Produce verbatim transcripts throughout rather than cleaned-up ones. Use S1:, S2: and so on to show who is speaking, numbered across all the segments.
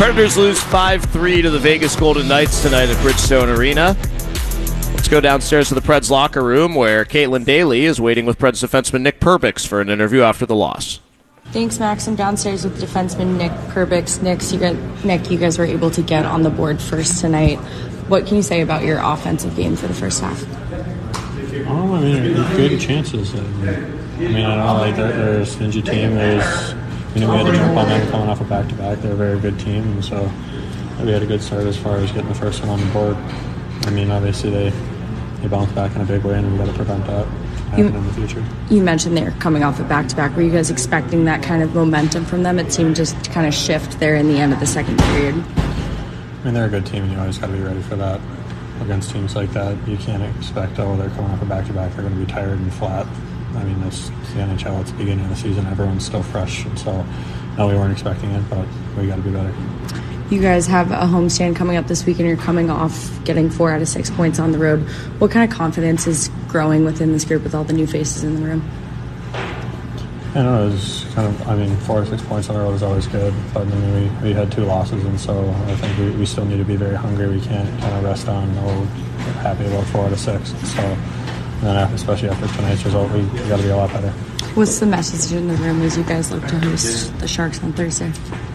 S1: Predators lose five three to the Vegas Golden Knights tonight at Bridgestone Arena. Let's go downstairs to the Preds locker room where Caitlin Daly is waiting with Preds defenseman Nick Perbix for an interview after the loss.
S2: Thanks, Max. I'm downstairs with defenseman Nick Perbix. Nick, you guys, Nick, you guys were able to get on the board first tonight. What can you say about your offensive game for the first half?
S3: Oh, I mean, we created chances. I mean, I don't know, like, they're, they're a stingy team. There's, we knew we had to jump on them coming off a back-to-back. They're a very good team, and so we had a good start as far as getting the first one on the board. I mean, obviously, they, they bounced back in a big way, and we got to prevent that happening in the future.
S2: You mentioned they're coming off a back-to-back. Were you guys expecting that kind of momentum from them? It seemed just to kind of shift there in the end of the second period.
S3: I mean, they're a good team, and you always got to be ready for that. Against teams like that, you can't expect, oh, they're coming off a back-to-back, they're going to be tired and flat. I mean, it's the N H L, it's the beginning of the season, everyone's still fresh, and so, no, we weren't expecting it, but we got to be better.
S2: You guys have a homestand coming up this week, and you're coming off getting four out of six points on the road. What kind of confidence is growing within this group with all the new faces in the room?
S3: I know, it was kind of, I mean, four or six points on the road is always good, but I mean, we, we had two losses, and so I think we, we still need to be very hungry. We can't kind of rest on, oh, we're happy about four out of six. So, and then especially after tonight's result, we, we got to be a lot better.
S2: What's the message in the room as you guys look to host the Sharks on Thursday?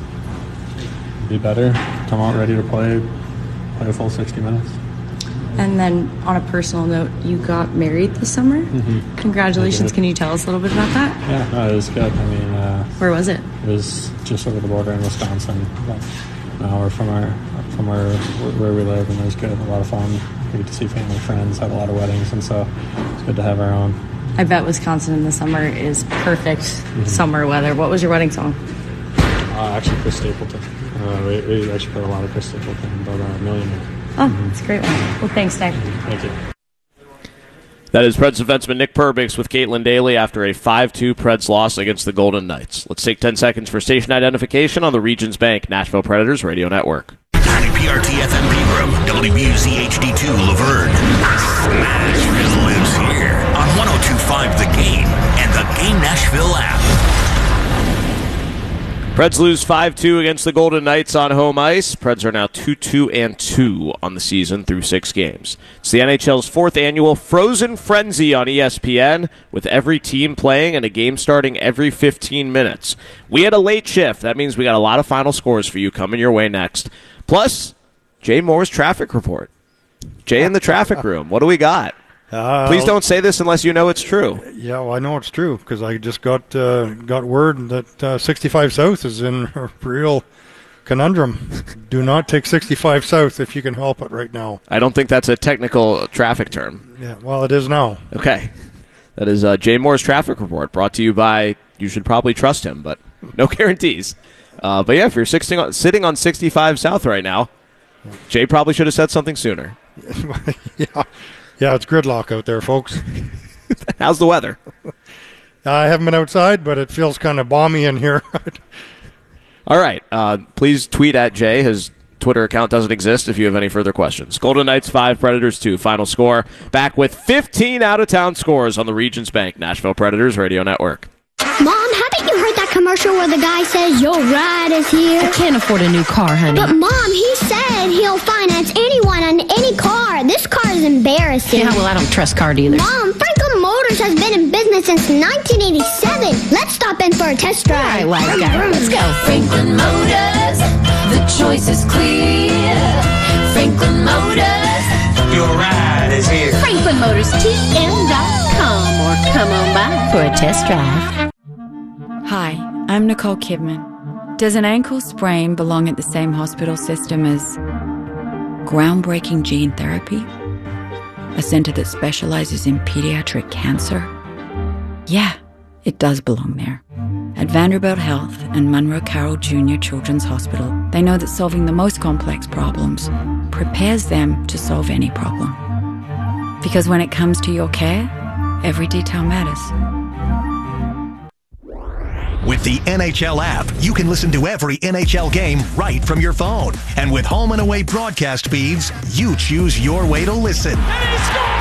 S3: Be better, come out ready to play, play a full sixty minutes.
S2: And then on a personal note, you got married this summer.
S3: Mm-hmm.
S2: Congratulations. Can you tell us a little bit about that?
S3: Yeah, no, it was good. I mean, uh,
S2: where was it?
S3: It was just over the border in Wisconsin, about an hour from our from our where we live, and it was good. A lot of fun. We get to see family, friends, had a lot of weddings, and so it's good to have our own.
S2: I bet Wisconsin in the summer is perfect mm-hmm. summer weather. What was your wedding song?
S3: Uh, actually, Chris Stapleton. Uh, we, we actually played a lot of Chris Stapleton, but uh, Millionaire.
S2: Oh, that's a great one. Well, thanks, Nick.
S3: Thank you.
S1: That is Preds defenseman Nick Perbix with Caitlin Daly after a five two Preds loss against the Golden Knights. Let's take ten seconds for station identification on the Regions Bank Nashville Predators Radio Network.
S4: W P R T F M Pegram, W W Z H D two Laverne. Nashville lives here on one oh two point five The Game and the Game Nashville app.
S1: Preds lose five two against the Golden Knights on home ice. Preds are now two two and two on the season through six games. It's the N H L's fourth annual Frozen Frenzy on E S P N, with every team playing and a game starting every fifteen minutes. We had a late shift. That means we got a lot of final scores for you coming your way next. Plus, Jay Moore's traffic report. Jay in the traffic room. What do we got? Uh, Please don't say this unless you know it's true.
S5: Yeah, well, I know it's true because I just got uh, got word that uh, sixty-five South is in a real conundrum. Do not take sixty-five South if you can help it right now.
S1: I don't think that's a technical traffic term.
S5: Yeah, well, it is now.
S1: Okay. That is uh, Jay Moore's traffic report, brought to you by, you should probably trust him, but no guarantees. Uh, but yeah, if you're sitting on, sitting on sixty-five South right now, Jay probably should have said something sooner.
S5: yeah. Yeah, it's gridlock out there, folks.
S1: How's the weather?
S5: I haven't been outside, but it feels kind of balmy in here.
S1: All right. Uh, please tweet at Jay. His Twitter account doesn't exist if you have any further questions. Golden Knights five, Predators two. Final score. Back with fifteen out-of-town scores on the Regions Bank Nashville Predators Radio Network.
S6: Mom, haven't you heard that commercial where the guy says, your ride is here?
S7: I can't afford a new car, honey.
S6: But, Mom, he said he'll finance anyone on any car. This car is embarrassing.
S7: Yeah, well, I don't trust car dealers.
S6: Mom, Franklin Motors has been in business since nineteen eighty-seven. Let's stop in for a test drive.
S7: All right, wise guy. Let's go.
S8: Franklin Motors, the choice is clear. Franklin Motors,
S9: your ride is here.
S8: Franklin Motors T M dot com or come on by for a test drive.
S10: Hi, I'm Nicole Kidman. Does an ankle sprain belong at the same hospital system as groundbreaking gene therapy? A center that specializes in pediatric cancer? Yeah, it does belong there. At Vanderbilt Health and Monroe Carroll Junior Children's Hospital, they know that solving the most complex problems prepares them to solve any problem. Because when it comes to your care, every detail matters.
S4: With the N H L app, you can listen to every N H L game right from your phone. And with home and away broadcast feeds, you choose your way to listen.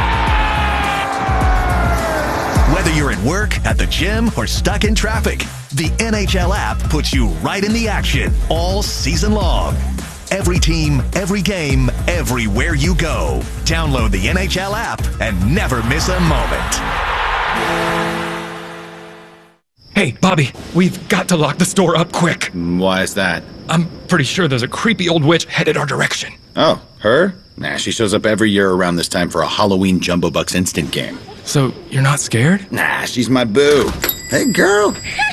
S4: Whether you're at work, at the gym, or stuck in traffic, The N H L app puts you right in the action all season long. Every team, every game, everywhere you go. Download the N H L app and never miss a moment.
S11: Hey, Bobby, we've got to lock the store up quick.
S12: Why is that?
S11: I'm pretty sure there's a creepy old witch headed our direction.
S12: Oh, her? Nah, she shows up every year around this time for a Halloween Jumbo Bucks instant game.
S11: So, you're not scared?
S12: Nah, she's my boo. Hey, girl.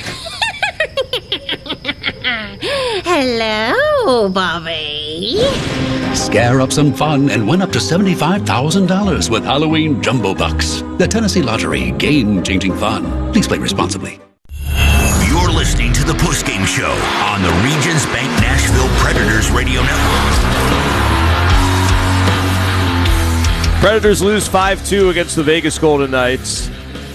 S8: Hello, Bobby.
S13: Scare up some fun and win up to seventy-five thousand dollars with Halloween Jumbo Bucks. The Tennessee Lottery, game-changing fun. Please play responsibly.
S4: You're listening to the postgame show on the Regions Bank Nashville Predators Radio Network.
S1: Predators lose five two against the Vegas Golden Knights.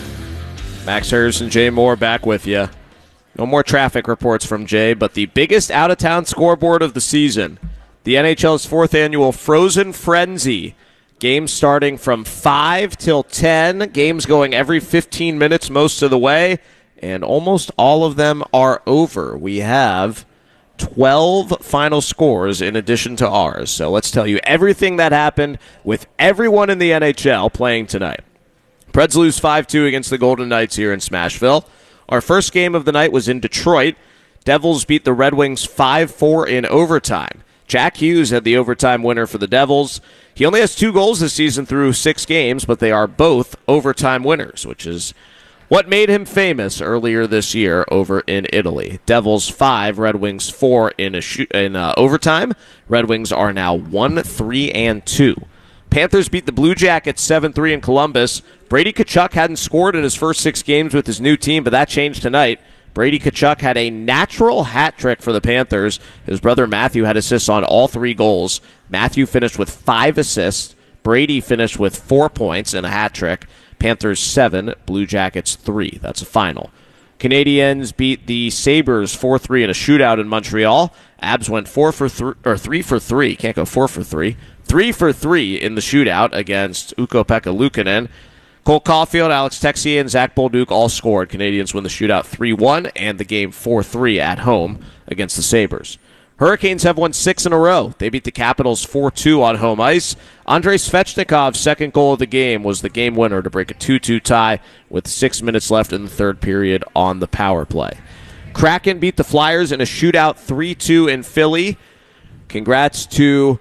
S1: Max Harrison, Jay Moore back with you. No more traffic reports from Jay, but the biggest out-of-town scoreboard of the season. The N H L's fourth annual Frozen Frenzy. Games starting from five till ten. Games going every fifteen minutes most of the way. And almost all of them are over. We have twelve final scores in addition to ours. So let's tell you everything that happened with everyone in the N H L playing tonight. Preds lose five two against the Golden Knights here in Smashville. Our first game of the night was in Detroit. Devils beat the Red Wings five four in overtime. Jack Hughes had the overtime winner for the Devils. He only has two goals this season through six games, but they are both overtime winners, which is what made him famous earlier this year over in Italy. Devils five, Red Wings four in a sh- in uh, overtime. Red Wings are now one three and two. Panthers beat the Blue Jackets seven three in Columbus. Brady Tkachuk hadn't scored in his first six games with his new team, but that changed tonight. Brady Tkachuk had a natural hat trick for the Panthers. His brother Matthew had assists on all three goals. Matthew finished with five assists. Brady finished with four points and a hat trick. Panthers seven, Blue Jackets three. That's a final. Canadiens beat the Sabres four three in a shootout in Montreal. Abs went four for th- or three for three. Can't go four for three. Three for three in the shootout against Ukko-Pekka Luukkonen. Cole Caulfield, Alex Texier, and Zach Bolduc all scored. Canadiens win the shootout three one and the game four three at home against the Sabres. Hurricanes have won six in a row. They beat the Capitals four two on home ice. Andrei Svechnikov's second goal of the game was the game winner to break a two two tie with six minutes left in the third period on the power play. Kraken beat the Flyers in a shootout three two in Philly. Congrats to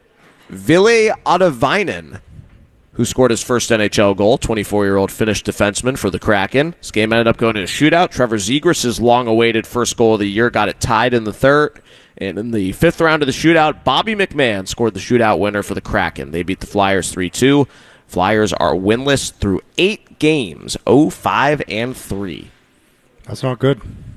S1: Ville Ottavainen, who scored his first N H L goal, twenty-four-year-old Finnish defenseman for the Kraken. This game ended up going to a shootout. Trevor Zegras' long-awaited first goal of the year got it tied in the third. And in the fifth round of the shootout, Bobby McMahon scored the shootout winner for the Kraken. They beat the Flyers three two. Flyers are winless through eight games, oh five and three.
S5: That's not good.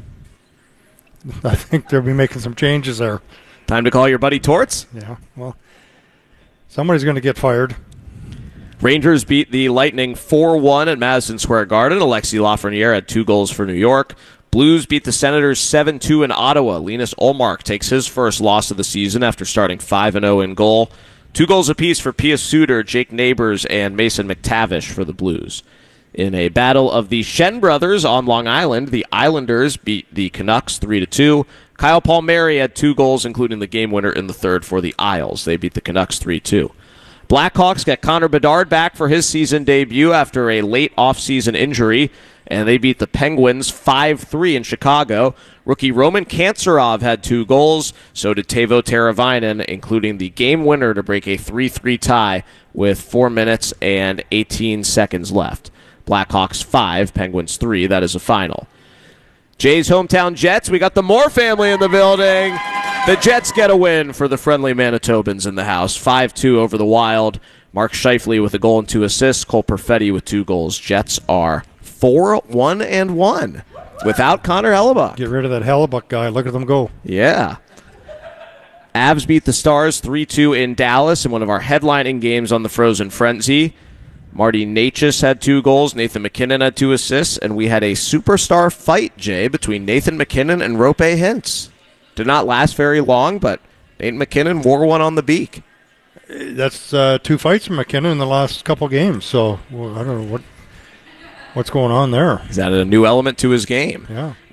S5: I think they'll be making some changes there.
S1: Time to call your buddy Torts?
S5: Yeah, well, somebody's going to get fired.
S1: Rangers beat the Lightning four one at Madison Square Garden. Alexis Lafreniere had two goals for New York. Blues beat the Senators seven two in Ottawa. Linus Ullmark takes his first loss of the season after starting five and oh in goal. Two goals apiece for Pius Suter, Jake Neighbors, and Mason McTavish for the Blues. In a battle of the Shen brothers on Long Island, the Islanders beat the Canucks three to two. Kyle Palmieri had two goals, including the game winner in the third for the Isles. They beat the Canucks three two. Blackhawks got Connor Bedard back for his season debut after a late offseason injury, and they beat the Penguins five three in Chicago. Rookie Roman Kantsarov had two goals, so did Teuvo Teravainen, including the game winner to break a three three tie with four minutes and eighteen seconds left. Blackhawks five, Penguins three. That is a final. Jay's hometown Jets, we got the Moore family in the building. The Jets get a win for the friendly Manitobans in the house. five two over the Wild. Mark Scheifele with a goal and two assists. Cole Perfetti with two goals. Jets are four one and one without Connor Hellebuyck.
S5: Get rid of that Hellebuyck guy. Look at them go.
S1: Yeah. Avs beat the Stars three two in Dallas in one of our headlining games on the Frozen Frenzy. Marty Necas had two goals. Nathan McKinnon had two assists. And we had a superstar fight, Jay, between Nathan McKinnon and Rope Hintz. Did not last very long, but Nathan McKinnon wore one on the beak.
S5: That's uh, two fights from McKinnon in the last couple games. So well, I don't know what what's going on there.
S1: He's added a new element to his game.
S5: Yeah.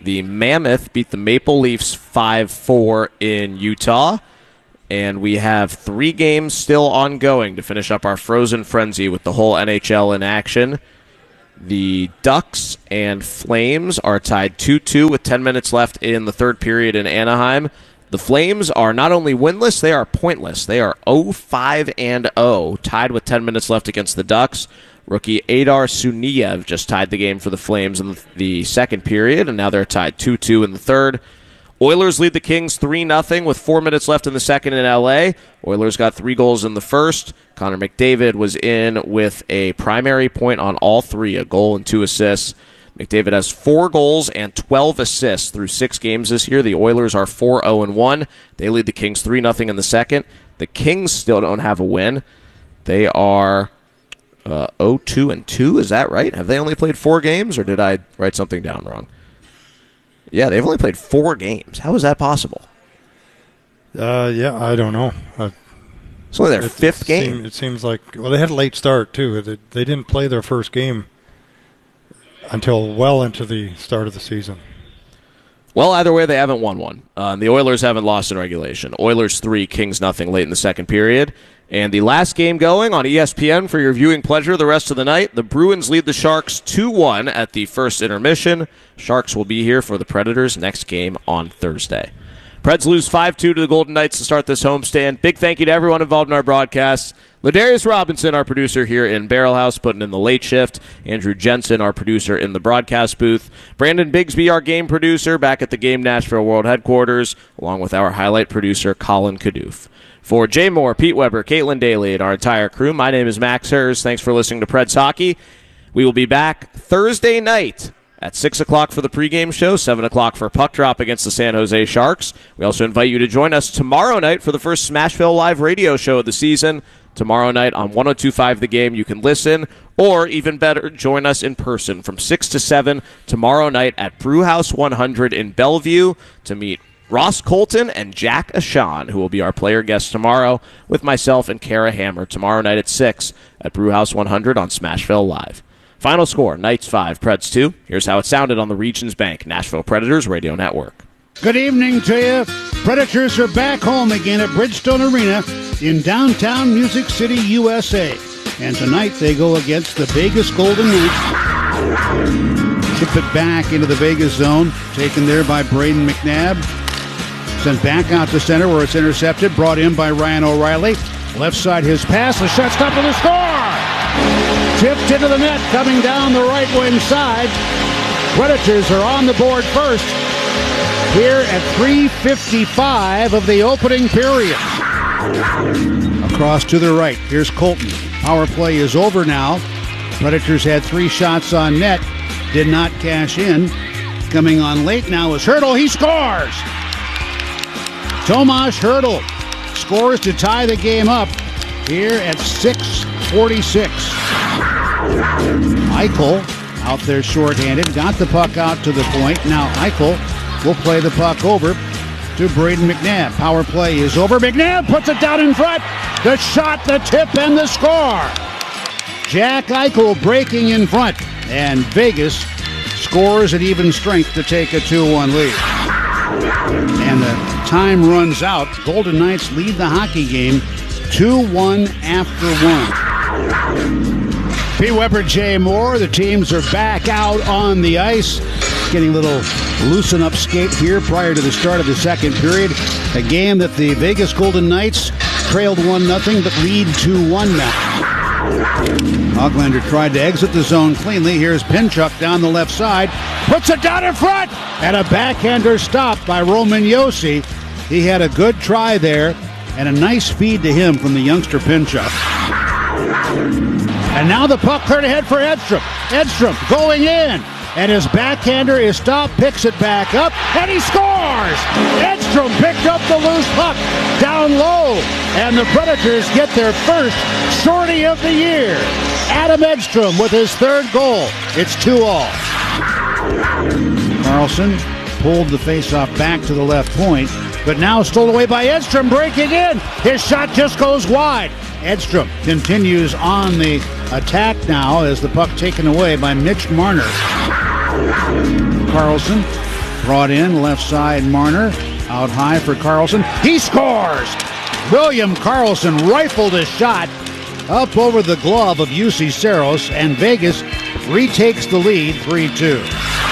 S1: The Mammoth beat the Maple Leafs five four in Utah. And we have three games still ongoing to finish up our Frozen Frenzy with the whole N H L in action. The Ducks and Flames are tied two two with ten minutes left in the third period in Anaheim. The Flames are not only winless, they are pointless. They are oh five and oh, tied with ten minutes left against the Ducks. Rookie Adar Suniev just tied the game for the Flames in the second period, and now they're tied two two in the third. Oilers lead the Kings three nothing with four minutes left in the second in L A. Oilers got three goals in the first. Connor McDavid was in with a primary point on all three, a goal and two assists. McDavid has four goals and twelve assists through six games this year. The Oilers are four oh and one. They lead the Kings three nothing in the second. The Kings still don't have a win. They are uh, oh two and two. Is that right? Have they only played four games, or did I write something down wrong? Yeah, they've only played four games. How is that possible?
S5: Uh, yeah, I don't know. Uh,
S1: it's only their
S5: it,
S1: fifth
S5: it
S1: game.
S5: Seem, it seems like, well, they had a late start, too. They, they didn't play their first game until well into the start of the season.
S1: Well, either way, they haven't won one. Uh, the Oilers haven't lost in regulation. Oilers three, Kings nothing late in the second period. And the last game going on E S P N for your viewing pleasure the rest of the night, the Bruins lead the Sharks two one at the first intermission. Sharks will be here for the Predators' next game on Thursday. Preds lose five two to the Golden Knights to start this homestand. Big thank you to everyone involved in our broadcasts. Ladarius Robinson, our producer here in Barrel House, putting in the late shift. Andrew Jensen, our producer in the broadcast booth. Brandon Bigsby, our game producer, back at the Game Nashville World Headquarters, along with our highlight producer, Colin Kadoof. For Jay Moore, Pete Weber, Caitlin Daly, and our entire crew, my name is Max Hers. Thanks for listening to Preds Hockey. We will be back Thursday night at six o'clock for the pregame show, seven o'clock for Puck Drop against the San Jose Sharks. We also invite you to join us tomorrow night for the first Smashville Live radio show of the season. Tomorrow night on one oh two point five The Game, you can listen, or even better, join us in person from six to seven tomorrow night at Brewhouse one hundred in Bellevue to meet Ross Colton and Jack Ashan, who will be our player guest tomorrow, with myself and Kara Hammer tomorrow night at six at Brewhouse one hundred on Smashville Live. Final score, Knights five, Preds two. Here's how it sounded on the Regions Bank Nashville Predators Radio Network.
S14: Good evening to you. Predators are back home again at Bridgestone Arena in downtown Music City, U S A. And tonight they go against the Vegas Golden Knights. Chip it back into the Vegas zone, taken there by Braden McNabb. Sent back out to center where it's intercepted, brought in by Ryan O'Reilly. Left side his pass, the shot stop for the score! Tipped into the net, coming down the right wing side. Predators are on the board first here at three fifty-five of the opening period. Across to the right, here's Colton. Power play is over now. Predators had three shots on net, did not cash in. Coming on late now is Hertl, he scores! Tomas Hertl scores to tie the game up here at six forty-six. Eichel out there shorthanded, got the puck out to the point. Now Eichel will play the puck over to Braden McNabb. Power play is over. McNabb puts it down in front. The shot, the tip, and the score. Jack Eichel breaking in front, and Vegas scores at even strength to take a two one lead. And the time runs out. Golden Knights lead the hockey game two one after one. P. Weber, Jay Moore, the teams are back out on the ice. Getting a little loosen up skate here prior to the start of the second period. A game that the Vegas Golden Knights trailed one nothing but lead two one now. Hoglander tried to exit the zone cleanly. Here's Pinchuk down the left side. Puts it down in front! And a backhander stop by Roman Josi. He had a good try there and a nice feed to him from the youngster Pinchuk. And now the puck cleared ahead for Edstrom. Edstrom going in. And his backhander is stopped, picks it back up, and he scores! Edstrom picked up the loose puck down low. And the Predators get their first shorty of the year. Adam Edstrom with his third goal. It's two all. Carlson pulled the faceoff back to the left point, but now stole away by Edstrom, breaking in. His shot just goes wide. Edstrom continues on the attack now as the puck taken away by Mitch Marner. Carlson Brought in, left side, Marner. Out high for Carlson. He scores! William Carlson rifled a shot up over the glove of U C Saros, and Vegas retakes the lead three two.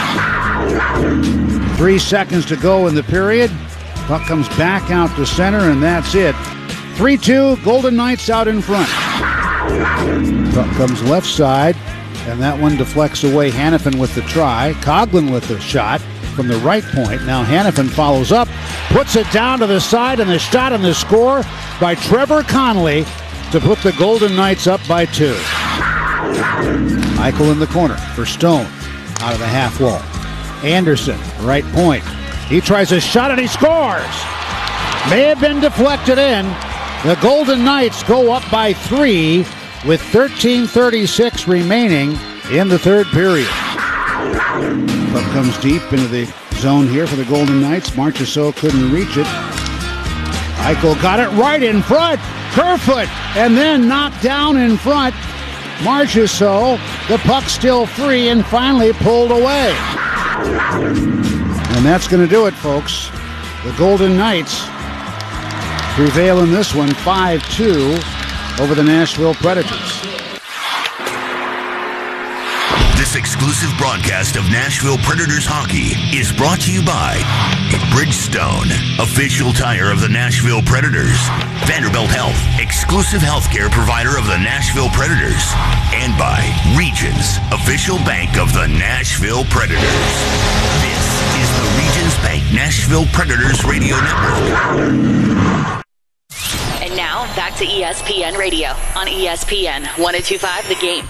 S14: Three seconds to go in the period. Puck comes back out to center, and that's it. three two, Golden Knights out in front. Puck comes left side, and that one deflects away. Hanifin with the try. Coghlan with the shot from the right point. Now Hanifin follows up, puts it down to the side, and the shot and the score by Trevor Connolly to put the Golden Knights up by two. Eichel in the corner for Stone out of the half wall. Anderson, right point. He tries a shot and he scores. May have been deflected in. The Golden Knights go up by three with thirteen thirty-six remaining in the third period. Puck comes deep into the zone here for the Golden Knights. Marchessault couldn't reach it. Eichel got it right in front. Kerfoot, and then knocked down in front. Marchessault, the puck still free and finally pulled away. And that's going to do it, folks. The Golden Knights prevail in this one five two over the Nashville Predators.
S4: This exclusive broadcast of Nashville Predators hockey is brought to you by Bridgestone, official tire of the Nashville Predators, Vanderbilt Health, exclusive healthcare provider of the Nashville Predators, and by Regions, official bank of the Nashville Predators. This is the Regions Bank Nashville Predators Radio Network.
S15: And now back to E S P N Radio on E S P N one oh two point five The Game.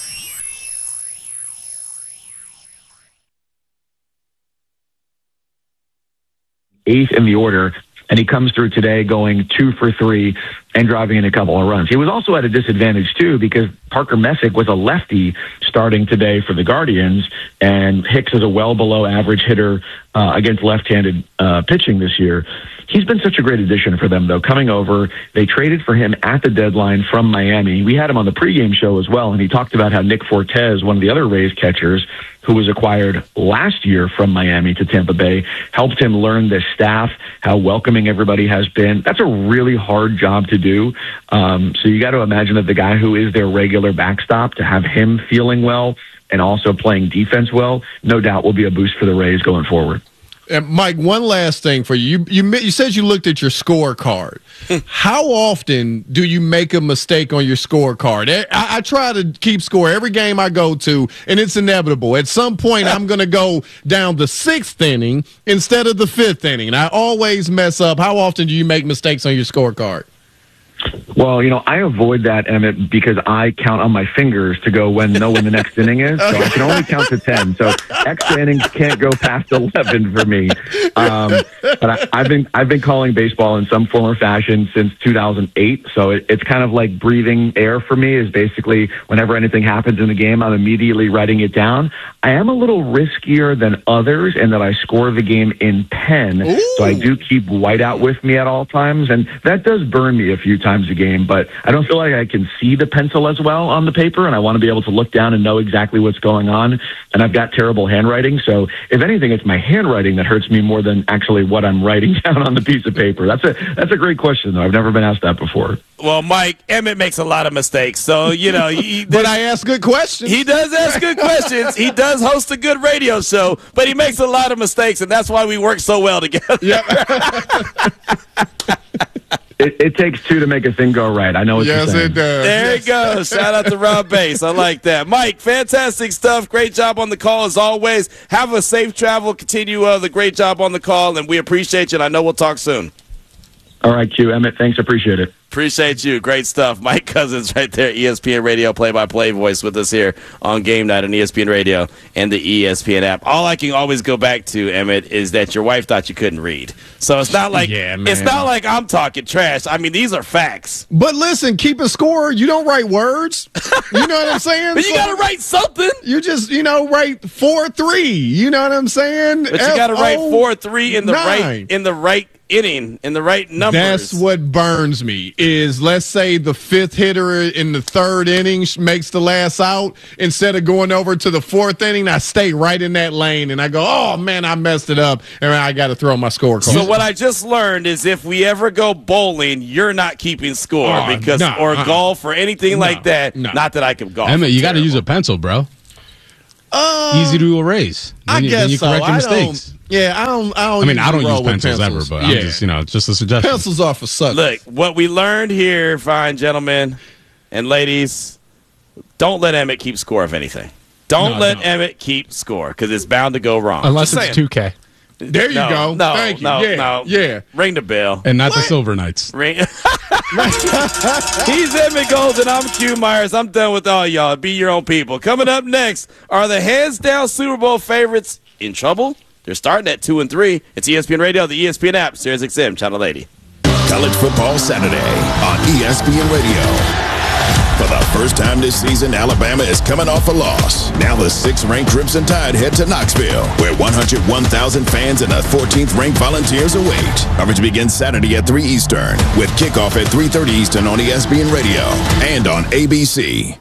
S16: Eighth in the order, and he comes through today going two for three and driving in a couple of runs. He was also at a disadvantage, too, because Parker Messick was a lefty starting today for the Guardians, and Hicks is a well below average hitter uh, against left-handed uh, pitching this year. He's been such a great addition for them, though. Coming over, they traded for him at the deadline from Miami. We had him on the pregame show as well, and he talked about how Nick Fortes, one of the other Rays catchers, who was acquired last year from Miami to Tampa Bay, helped him learn the staff, how welcoming everybody has been. That's a really hard job to do. Um, so you got to imagine that the guy who is their regular backstop, to have him feeling well and also playing defense well, no doubt will be a boost for the Rays going forward.
S17: And Mike, one last thing for you. You you, you said you looked at your scorecard. How often do you make a mistake on your scorecard? I, I try to keep score every game I go to, and it's inevitable. At some point, I'm going to go down the sixth inning instead of the fifth inning, and I always mess up. How often do you make mistakes on your scorecard?
S16: Well, you know, I avoid that, Emmett, because I count on my fingers to go when know when the next inning is. So I can only count to ten. So extra innings can't go past eleven for me. Um, but I, I've been I've been calling baseball in some form or fashion since two thousand eight. So it, it's kind of like breathing air for me. Is basically whenever anything happens in the game, I'm immediately writing it down. I am a little riskier than others in that I score the game in pen. Ooh. So I do keep whiteout with me at all times, and that does burn me a few times a game, but I don't feel like I can see the pencil as well on the paper, and I want to be able to look down and know exactly what's going on, and I've got terrible handwriting, so if anything, it's my handwriting that hurts me more than actually what I'm writing down on the piece of paper. That's a that's a great question, though. I've never been asked that before.
S18: Well, Mike, Emmett makes a lot of mistakes, so, you know. He,
S17: but I ask good questions.
S18: He does ask good questions. He does host a good radio show, but he makes a lot of mistakes, and that's why we work so well together.
S17: Yep.
S16: It, it takes two to make a thing go right. I know what
S17: yes,
S16: you're saying.
S17: It does.
S18: There
S17: yes.
S18: you go. Shout out to Rob Bass. I like that. Mike, fantastic stuff. Great job on the call as always. Have a safe travel. Continue uh, the great job on the call, and we appreciate you, and I know we'll talk soon.
S16: All right, Q. Emmett, thanks. Appreciate it.
S18: Appreciate you. Great stuff. Mike Cousins right there, E S P N Radio play-by-play voice with us here on Game Night on E S P N Radio and the E S P N app. All I can always go back to, Emmett, is that your wife thought you couldn't read. So it's not like
S17: yeah,
S18: it's not like I'm talking trash. I mean, these are facts.
S17: But listen, keep a score. You don't write words. You know what I'm saying?
S18: But you so, got to write something.
S17: You just, you know, write four three. You know what I'm saying?
S18: But you got to write four three in the right in the right inning and the right numbers.
S17: That's what burns me is, let's say the fifth hitter in the third inning makes the last out. Instead of going over to the fourth inning, I stay right in that lane, and I go, oh, man, I messed it up, and I got to throw my scorecard.
S18: So what I just learned is if we ever go bowling, you're not keeping score
S17: Oh,
S18: because
S17: no,
S18: or
S17: uh-uh.
S18: golf or anything
S17: No,
S18: like that.
S17: no.
S18: Not that I can golf.
S19: Emmett, you got to
S18: Terrible.
S19: use a pencil, bro.
S17: Uh,
S19: Easy to erase. Then
S17: I
S19: you,
S17: guess
S19: then you
S17: so.
S19: correct your
S17: I
S19: mistakes.
S17: don't, yeah, I don't. I don't.
S19: I mean, I don't
S17: usually
S19: use
S17: roll with
S19: pencils, ever, but I'm
S17: yeah.
S19: just, you know, it's just a suggestion.
S17: Pencils are for suckers.
S18: Look, what we learned here, fine gentlemen and ladies, don't let Emmett keep score of anything. Don't
S19: No,
S18: let
S19: no.
S18: Emmett keep score because it's bound to go wrong.
S19: Unless
S18: Just
S19: it's
S18: saying.
S19: two K.
S17: There you
S18: no,
S17: go.
S18: No,
S17: Thank you.
S18: no,
S17: Yeah,
S18: no.
S17: yeah.
S18: Ring the bell.
S19: And not the Silver Knights.
S18: Ring. He's Emmett Golden. I'm Q Myers. I'm done with all y'all. Be your own people. Coming up next, are the hands-down Super Bowl favorites in trouble? They're starting at two and three. It's E S P N Radio, the E S P N app, Sirius X M, Channel eighty.
S20: College Football Saturday on E S P N Radio. For the first time this season, Alabama is coming off a loss. Now the sixth-ranked Crimson Tide head to Knoxville, where one hundred one thousand fans and the fourteenth-ranked Volunteers await. Coverage begins Saturday at three Eastern, with kickoff at three thirty Eastern on E S P N Radio and on A B C.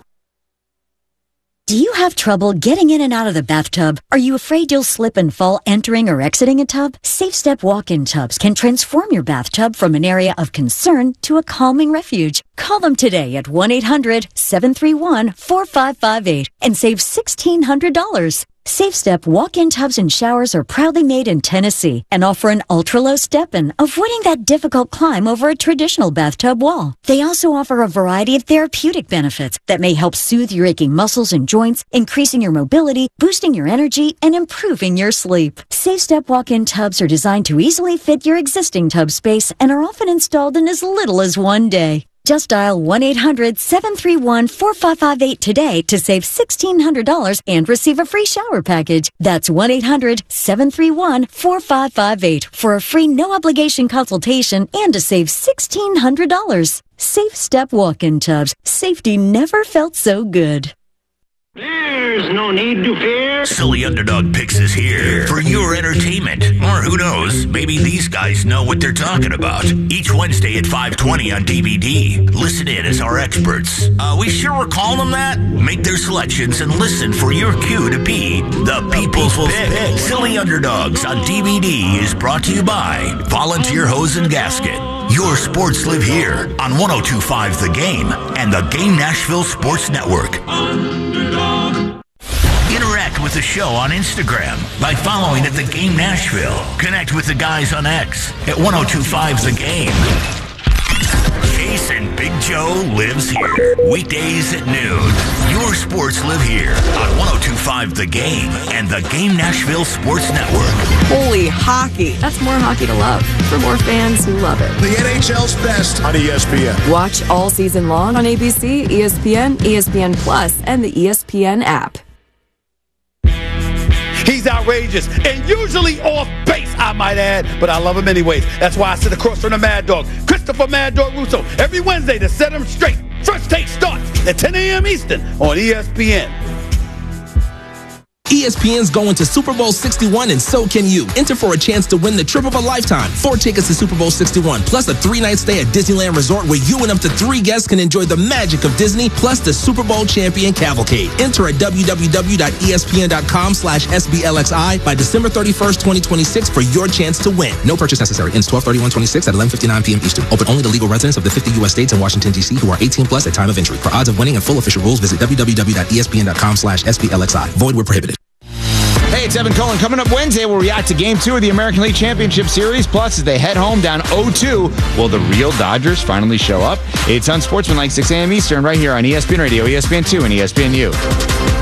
S21: Do you have trouble getting in and out of the bathtub? Are you afraid you'll slip and fall entering or exiting a tub? Safe Step walk-in tubs can transform your bathtub from an area of concern to a calming refuge. Call them today at one eight hundred seven three one four five five eight and save sixteen hundred dollars. Safe Step walk-in tubs and showers are proudly made in Tennessee and offer an ultra-low step-in, avoiding that difficult climb over a traditional bathtub wall. They also offer a variety of therapeutic benefits that may help soothe your aching muscles and joints, increasing your mobility, boosting your energy, and improving your sleep. Safe Step walk-in tubs are designed to easily fit your existing tub space and are often installed in as little as one day. Just dial one eight hundred seven three one four five five eight today to save sixteen hundred dollars and receive a free shower package. That's one eight hundred seven three one four five five eight for a free no-obligation consultation and to save sixteen hundred dollars. Safe Step walk-in tubs. Safety never felt so good.
S22: There's no need to fear.
S4: Silly Underdog Picks is here for your entertainment. Or who knows, maybe these guys know what they're talking about. Each Wednesday at five twenty on D V D. Listen in as our experts. Uh, we sure we're calling them that? Make their selections and listen for your cue to be the People's Pick. Silly Underdogs on D V D is brought to you by Volunteer Hose and Gasket. Your sports live here on one oh two point five The Game and the Game Nashville Sports Network. Interact with the show on Instagram by following at The Game Nashville. Connect with the guys on X at one oh two point five The Game. Chase and Big Joe lives here. Weekdays at noon. Your sports live here on one oh two point five The Game and the Game Nashville Sports Network.
S23: Holy hockey. That's more hockey to love for more fans who love it.
S20: The N H L's best on E S P N.
S23: Watch all season long on A B C, E S P N, E S P N Plus, and the E S P N app.
S24: He's outrageous and usually off base, I might add, but I love him anyways. That's why I sit across from the Mad Dog, Christopher Mad Dog Russo, every Wednesday to set him straight. First Take starts at ten a.m. Eastern on E S P N.
S25: E S P N's going to Super Bowl sixty-one, and so can you. Enter for a chance to win the trip of a lifetime. Four tickets to Super Bowl sixty-one, plus a three-night stay at Disneyland Resort where you and up to three guests can enjoy the magic of Disney, plus the Super Bowl champion cavalcade. Enter at w w w dot e s p n dot com slash s b l x i by December thirty-first, twenty twenty-six for your chance to win. No purchase necessary. Ends twelve thirty-one twenty-six at eleven fifty-nine p.m. Eastern. Open only to legal residents of the fifty U S states and Washington, D C who are eighteen plus at time of entry. For odds of winning and full official rules, visit w w w dot e s p n dot com slash s b l x i. Void where prohibited.
S26: Hey, it's Evan Cohen. Coming up Wednesday, we'll react to Game two of the American League Championship Series. Plus, as they head home down oh two, will the real Dodgers finally show up? It's Unsportsmanlike, six a.m. Eastern, right here on E S P N Radio, E S P N two, and E S P N U.